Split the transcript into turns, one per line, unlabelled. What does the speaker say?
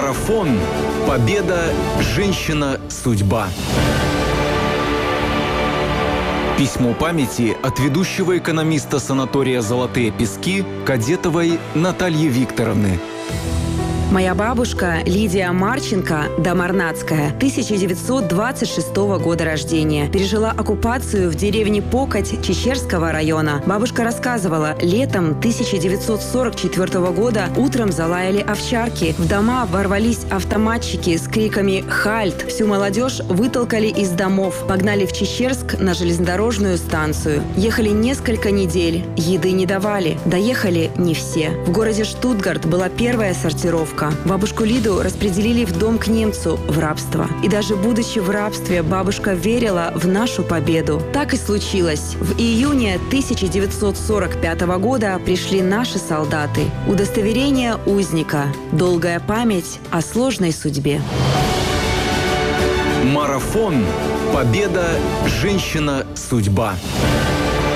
Марафон. Победа. Женщина. Судьба. Письмо памяти от ведущего экономиста санатория «Золотые пески» Кадетовой Натальи Викторовны.
Моя бабушка Лидия Марченко, Домарнацкая, 1926 года рождения. Пережила оккупацию в деревне Покать Чечерского района. Бабушка рассказывала, летом 1944 года утром залаяли овчарки. В дома ворвались автоматчики с криками «Хальт!». Всю молодежь вытолкали из домов, погнали в Чечерск на железнодорожную станцию. Ехали несколько недель, еды не давали. Доехали не все. В городе Штутгарт была первая сортировка. Бабушку Лиду распределили в дом к немцу, в рабство. И даже будучи в рабстве, бабушка верила в нашу победу. Так и случилось. В июне 1945 года пришли наши солдаты. Удостоверение узника. Долгая память о сложной судьбе.
Марафон. Победа. Женщина. Судьба.